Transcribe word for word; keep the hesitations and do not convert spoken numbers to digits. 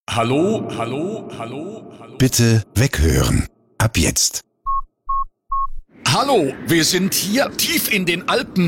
Hallo, hallo, hallo, hallo. Bitte weghören. Ab jetzt. Hallo, wir sind hier tief in den Alpen